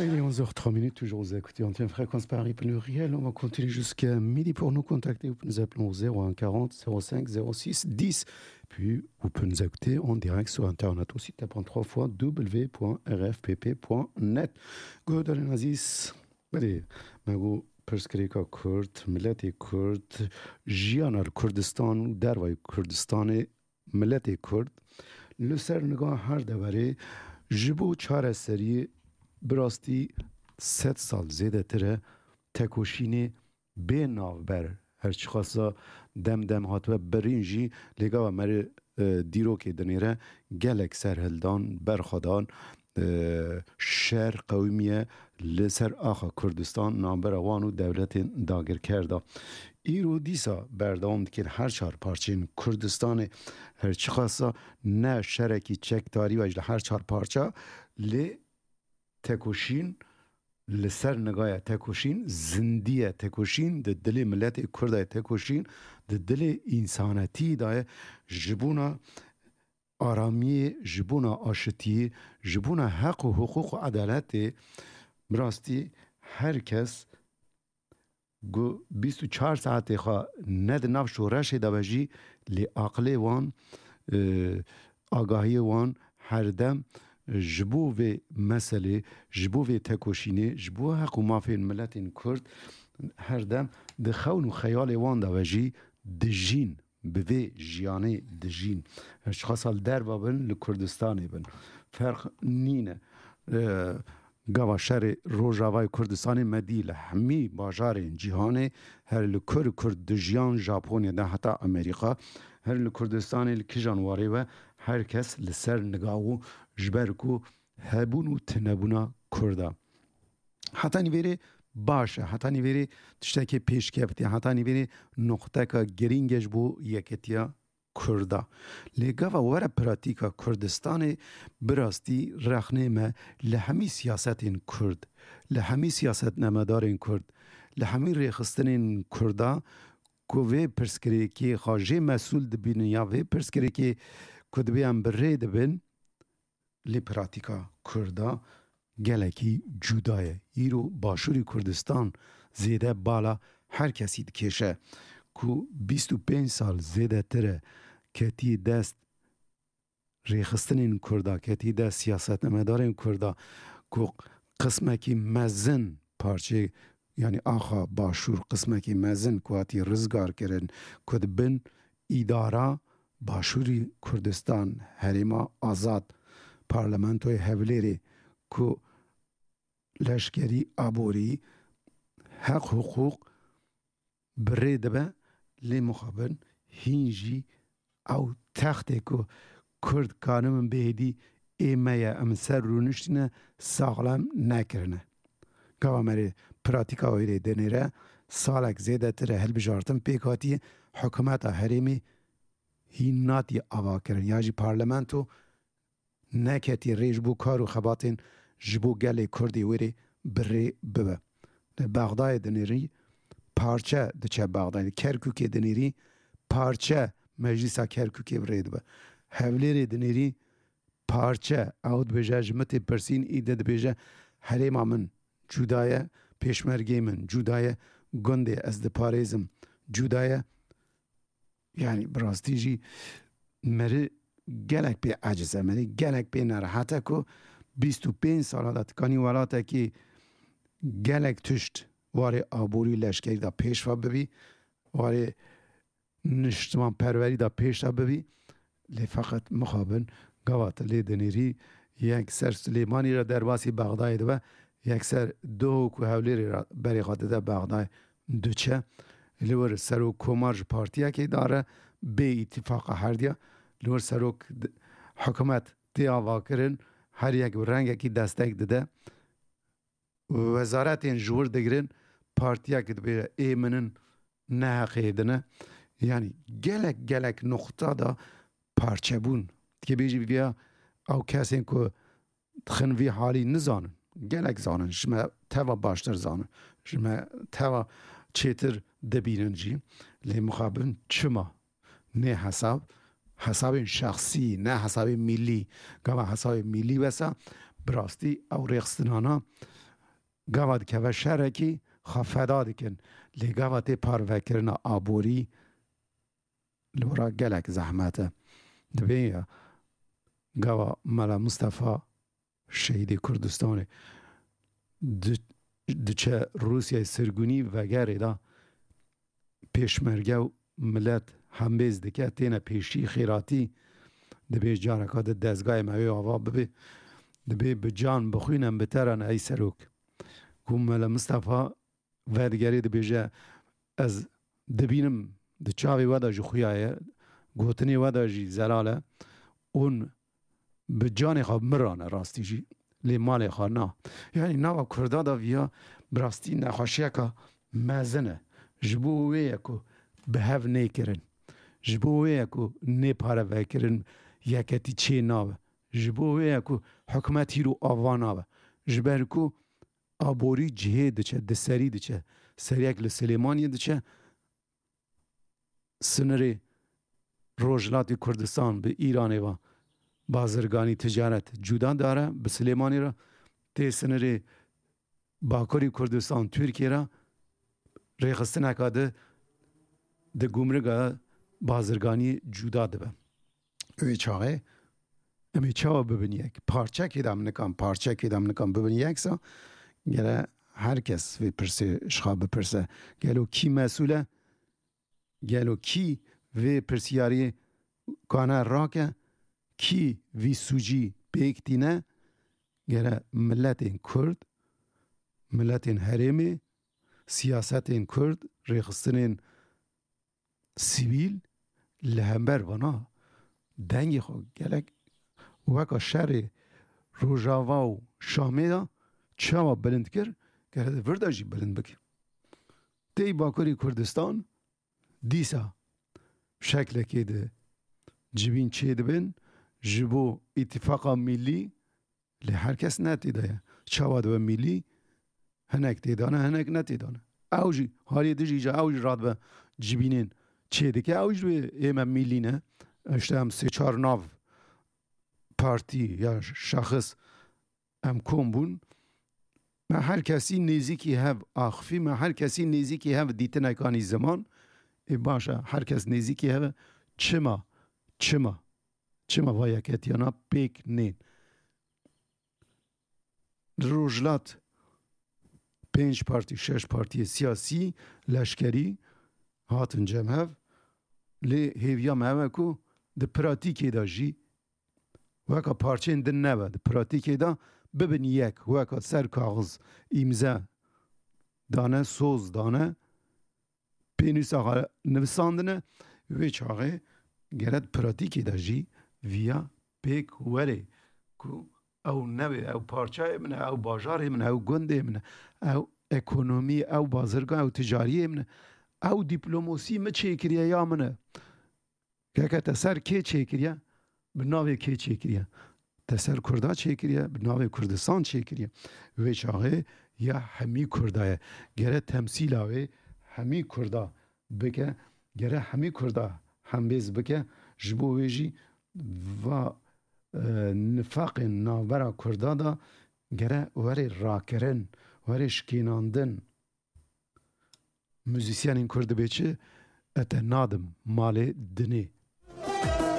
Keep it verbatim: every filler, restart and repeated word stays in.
Il est onze heures trois minutes, toujours vous écoutez Antenne Fréquence Paris Pluriel. On va continuer jusqu'à midi pour nous contacter. Vous pouvez nous appeler au zéro un quarante zéro cinq zéro six dix. Puis vous pouvez nous écouter en direct sur Internet aussi, tapant trois fois w point r f p p point net. Godal Aziz, allez, magou پرسکریکا کرد، ملت کرد، جیانار کردستان دروای کردستان ملت کرد لسر نگاه هر دوره جبو چهار سری براستی ست سال زیده تره تکوشینی به ناوبر هرچی خواستا دم دم هاتوه برینجی لگا و مر دیرو که دنیره گلک سرهلدان برخدان شهر قومیه لسر آخا کردستان نامبر وانو دولت داگر کرده ایرو دیسا بردام که هر چهار پارچین کردستان هر چی خواستا نه شرکی چکتاری و اجل هر چهار پارچه لی تکوشین لسر نگاه تکوشین زندیه تکوشین ده دل ملت کرده تکوشین ده دل انسانتی دای جبونا آرامی جبونا آشتی جبونا حق و حقوق و عدالت براستی هر کس گو بیست و چهار ساعت خواه ند نف شورش دوجی لی عقل وان آگاهی وان هر دم جبو و مسئله جبو و تکوشینه جبو حق و مافی ملت کرد هر دم دخون و خیال وان دوجی دجین به جیانه دجین اشخاص در بابن لکردستانی بن فرق نینه گاوا شهر روجاوای کردستان مدیل همی باجار جهان هر لکر کرد دجیان ژاپنیا ده حتی امریکا هر لکردستان لکجان واره و هر کس لسر نگاو جبرکو هبون و تنبونا کرده حتی نیویره باشه حتی نیویره تشتکی پیش کفتی حتی نیویره نقطه که گرینگش بو یکتیا کرده لگه و وره پراتیکا کردستان براستی رخنه ما لهمی سیاست این کرد لهمی سیاست نمدار این کرد لهمی ریخستن این کرده که وی پرسکری که خواجه مسئول دبین یا وی پرسکری که کدبی هم بره دبین لی پراتیکا کرده گلکی جدایه ایرو باشوری کردستان زیده بالا هر کسی دکشه که بیست و پنج سال زیده تره کتی دست ریخستن این کرده کتی دست سیاست نمدار این کرده که قسمه که مزن پارچه یعنی آخا باشور قسمه که مزن که هاتی رزگار کرن که بن اداره باشوری کردستان حریما آزاد پارلمانتوی هولیری که لشکری آبوری حق حقوق برید به لی مخابن هینجی او تخته که کرد کانم بهدی ایمه امسر رو نشتینه ساغلم نکرنه گوه مری پراتیکا ویره دنیره سالک زیده تره هل بجارتن پیکاتی حکومت حریمی هی ناتی آوا کرن یا جی پارلمانتو نکتی ریج بو کارو خباتین جبو گلی کردی ویره بری ببه بغدای دنیری پارچه دچه بغدای کرکوکی دنیری پارچه مجلسا کرکوکی برید به هولیری دنیری پارچه اوت بجه جمت پرسین ایده بجه حریم من جدایه پیشمرگی من جدایه گنده از ده پاریزم جدایه یعنی براستی جی مری گلک پی عجزه مری گلک پی نرحته که بیست و پنج ساله دا تکانی ولاته که گلک تشت واره آبوری لشکری دا پیشوا ببی واره نشتمان پروری دا پیش دا ببی لی فقط مخابن گوات لی دنیری یک سر سلیمانی را در واسی بغدای دو یک سر دو که هولی را بری خاطر دا بغدای دوچه لیور سرو کمارج پارتیا که داره به اتفاق هر دیا لیور سرو حکومت تی آوا کرن هر یک رنگ کی دستک داده وزارت این جور دگرن پارتیا که به ایمنن نه قیدنه یعنی گلک گلک نقطه دا پارچه بون که بیجی بیا او کسی که خنوی حالی نزانن گلک زانن شما توا باشتر زانن شما توا چیتر دبینن جی لی مخابن چما نه حساب حساب شخصی نه حساب ملی گما حساب ملی بسا براستی او ریخستنانا گاواد که و شرکی خفدا دکن لی گاوات پاروکرنا آبوری لورا گلک زحمته دبی گاوا ملا مصطفى شهید کردستان دچه روسیه سرگونی وگره دا پیشمرگه و ملت همبیز دکه تینه پیشی خیراتی دبی جانکا ده دزگاه موی آوا ببی دبی بجان بخوینم بترن ای سروک کم ملا مصطفى ودگری دبی جه از دبینم ده چاوی ودا جو خویایه گوتنی ودا جی زلاله اون بجان خواب مرانه راستی جی لی مال خواه نا یعنی نوا کرده دا ویا براستی نخواشیه که مزنه جبوه یکو به هف نیکرن جبوه یکو نیپاره وکرن یکتی چه ناوه جبوه یکو حکمتی رو آواناوه جبرکو آبوری جهه دچه دسری دچه سریک لسلیمانی دچه سنری روجلات کردستان به ایرانی و بازرگانی تجارت جدا داره به سلیمانی را تی سنری باکوری کردستان ترکیه را ریخستن اکاده ده گمرگا بازرگانی جدا ده اوی چاقه امی چاو ببینی یک پارچه که دام نکام پارچه که دام نکام ببینی یک سا گره هر کس وی پرسه شخاب بپرسه گلو کی مسئوله گلو کی وی پرسیاری کانه راکه کی وی سوجی بیکتینه گره ملت این کرد ملت این حرمی سیاست این کرد ریخستن این سیویل لهمبر وانا دنگی خو گلک وکا شر روژاوا و شامی دا چاوا بلند کر گره ورده جی بلند بکر تی باکوری کردستان دیسا شکل که ده جبین چه دبن جبو اتفاقا ملی لی هر کس نتی ده چاوا دو ملی هنک تیدانه هنک نتیدانه اوجی حالی دیجی جا اوج راد به جبینین چه ده که اوج به ایمه ملی نه اشته هم سه چار ناو پارتی یا شخص هم کم بون ما هر کسی نزیکی هف آخفی ما هر کسی نزیکی هف دیتن اکانی زمان ای باشه هر کس نزیکی هف چما چما چما وایکت یا نا پیک نین روجلات پنج پارتی شش پارتی سیاسی لشکری هاتن جمع هف لی هیویا مهمه کو ده پراتیکی دا جی وکا پارچین دن نوه ده پراتیکی دا ببین یک وکا سر کاغذ ایمزه دانه سوز دانه پینوس آقا نوساندنه ویچ آقا گرد پراتیکی دا جی ویا پیک وره کو او نوه او پارچه منه او باجار منه او گنده منه او اکونومی او بازرگان او تجاری منه او دیپلوماسی ما چه کریه یا منه که که تسر که چه کریه بناوی که چه کریه تسر کرده چه کریه بناوی کردستان چه کریه ویچ آقا یا همی کرده گره تمثیل آوه همی کرده بکه گره همی کرده هم بیز بکه جبو ویجی و نفاق ناورا کرده دا گره وری راکرن وری شکیناندن موزیسیان این کرده بیچه ات نادم مال دنی